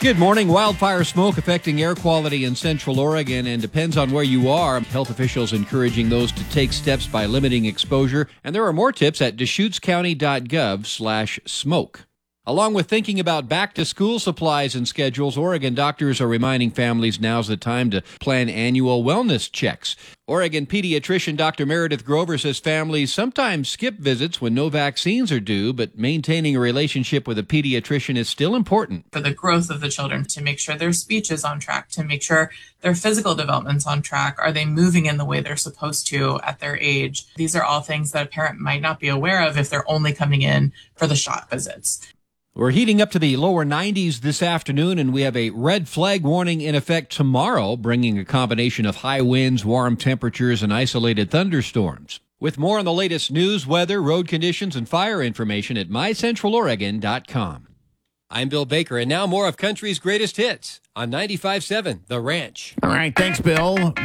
Good morning. Wildfire smoke affecting air quality in Central Oregon and depends on where you are. Health officials encouraging those to take steps by limiting exposure. And there are more tips at DeschutesCounty.gov/smoke. Along with thinking about back-to-school supplies and schedules, Oregon doctors are reminding families now's the time to plan annual wellness checks. Oregon pediatrician Dr. Meredith Grover says families sometimes skip visits when no vaccines are due, but maintaining a relationship with a pediatrician is still important. For the growth of the children, to make sure their speech is on track, to make sure their physical development's on track. Are they moving in the way they're supposed to at their age? These are all things that a parent might not be aware of if they're only coming in for the shot visits. We're heating up to the lower 90s this afternoon, and we have a red flag warning in effect tomorrow, bringing a combination of high winds, warm temperatures, and isolated thunderstorms. With more on the latest news, weather, road conditions, and fire information at mycentraloregon.com. I'm Bill Baker, and now more of country's greatest hits on 95.7 The Ranch. All right, thanks, Bill.